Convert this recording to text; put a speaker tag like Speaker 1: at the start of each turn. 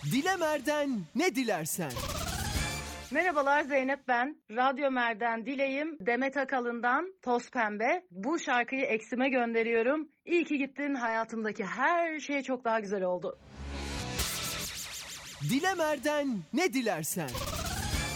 Speaker 1: Dilemer'den ne dilersen.
Speaker 2: Merhabalar, Zeynep ben. Radyo Mer'den dileğim Demet Akalın'dan Toz Pembe. Bu şarkıyı eksime gönderiyorum. İyi ki gittin, hayatımdaki her şey çok daha güzel oldu.
Speaker 1: Dilemer'den ne dilersen.